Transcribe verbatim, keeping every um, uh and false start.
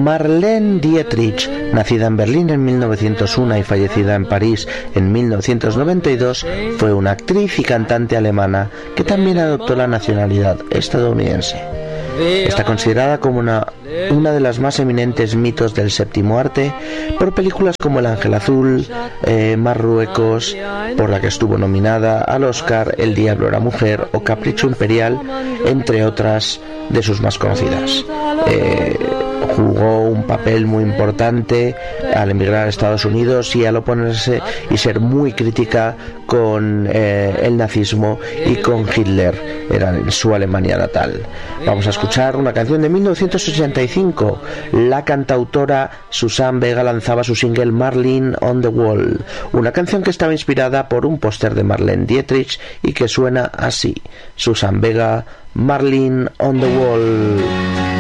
Marlene Dietrich, nacida en Berlín en mil novecientos uno y fallecida en París en mil novecientos noventa y dos, fue una actriz y cantante alemana que también adoptó la nacionalidad estadounidense. Está considerada como una, una de las más eminentes mitos del séptimo arte por películas como El Ángel Azul, eh, Marruecos, por la que estuvo nominada al Oscar, El Diablo era mujer o Capricho Imperial, entre otras de sus más conocidas. Eh, jugó un papel muy importante al emigrar a Estados Unidos y al oponerse y ser muy crítica con eh, el nazismo y con Hitler, era en su Alemania natal. Vamos a escuchar una canción de mil novecientos ochenta y cinco. La cantautora Susanne Vega lanzaba su single Marlene on the Wall, una canción que estaba inspirada por un póster de Marlene Dietrich y que suena así: Susanne Vega, Marlene on the Wall.